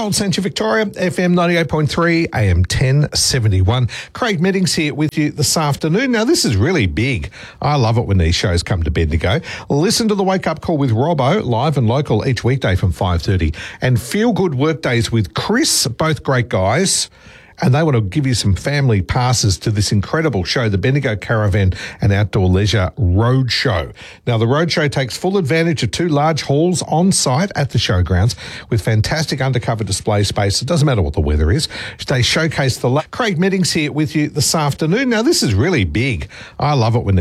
Old Central Victoria, FM 98.3, AM 1071. Craig Meddings here with you this afternoon. Now, this is really big. I love it when these shows come to Bendigo. Listen to the Wake Up Call with Robbo, live and local each weekday from 5:30. And Feel Good Workdays with Chris, both great guys. And they want to give you some family passes to this incredible show, the Bendigo Caravan and Outdoor Leisure Roadshow. Now, the Roadshow takes full advantage of two large halls on site at the showgrounds with fantastic undercover display space. It doesn't matter what the weather is. They showcase Craig Meddings here with you this afternoon. Now, this is really big. I love it when